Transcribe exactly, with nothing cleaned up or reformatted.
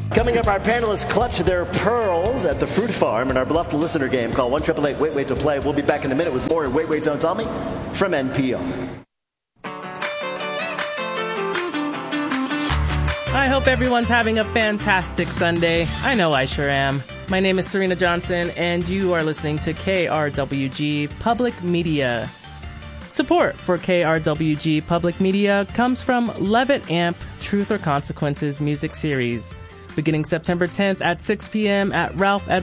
Coming up, our panelists clutch their pearls at the fruit farm in our beloved listener game called one eight eight eight wait wait to play. We'll be back in a minute with more Wait, Wait, Don't Tell Me from N P R. I hope everyone's having a fantastic Sunday. I know I sure am. My name is Serena Johnson, and you are listening to K R W G Public Media. Support for K R W G Public Media comes from Levitt Amp Truth or Consequences music series, beginning September tenth at six p.m. at Ralph